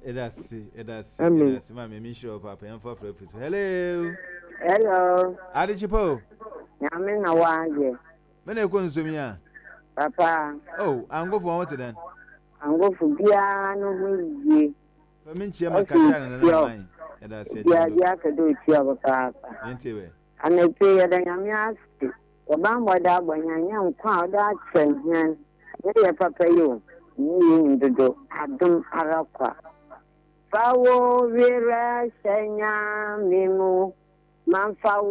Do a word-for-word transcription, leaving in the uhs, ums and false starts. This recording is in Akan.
that's it. That's it. That's my me show papa and for free. Hello. Hello. Adichipo. Yami na waje. Mene konsumia. Papa. Oh, I'm go for what then? I'm go for bia no huye. For me chia makacha na na mai. That's it. Ya ya ka do chia papa. Entiwe. Anepe ya da yami asti. Oba mboda gbanyanya nkwa oda atrenyan. Ne papa yo. Ni ndodo adum arakwa. Fawo vira shenya mimu manfa